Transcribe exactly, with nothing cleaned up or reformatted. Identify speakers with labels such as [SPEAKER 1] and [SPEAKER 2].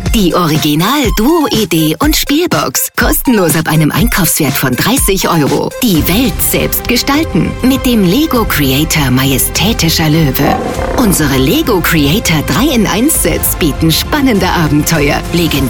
[SPEAKER 1] Die Original-Duo-Idee und Spielbox. Kostenlos ab einem Einkaufswert von dreißig Euro. Die Welt selbst gestalten. Mit dem Lego Creator Majestätischer Löwe. Unsere Lego Creator drei in eins Sets bieten spannende Abenteuer. Legendäre